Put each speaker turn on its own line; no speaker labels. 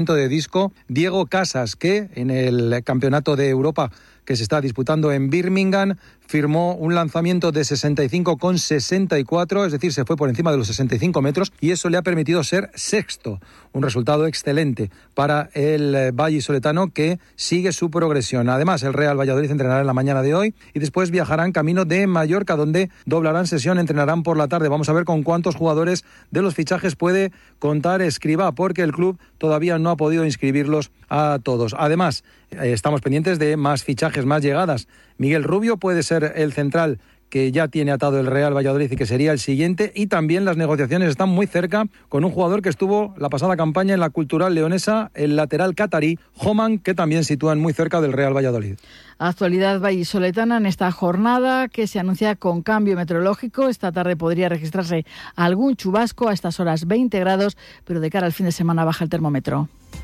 de disco Diego Casas, que en el Campeonato de Europa que se está disputando en Birmingham firmó un lanzamiento de 65,64, es decir, se fue por encima de los 65 metros y eso le ha permitido ser sexto, un resultado excelente para el vallisoletano que sigue su progresión. Además, el Real Valladolid entrenará en la mañana de hoy y después viajarán camino de Mallorca, donde doblarán sesión, entrenarán por la tarde. Vamos a ver con cuántos jugadores de los fichajes puede contar Escribá, porque el club todavía no ha podido inscribirlos a todos. Además, estamos pendientes de más fichajes, más llegadas. Miguel Rubio puede ser el central que ya tiene atado el Real Valladolid y que sería el siguiente, y también las negociaciones están muy cerca con un jugador que estuvo la pasada campaña en la Cultural Leonesa, el lateral catarí Homan, que también sitúan muy cerca del Real Valladolid.
Actualidad vallisoletana en esta jornada que se anuncia con cambio meteorológico. Esta tarde podría registrarse algún chubasco, a estas horas 20 grados, pero de cara al fin de semana baja el termómetro.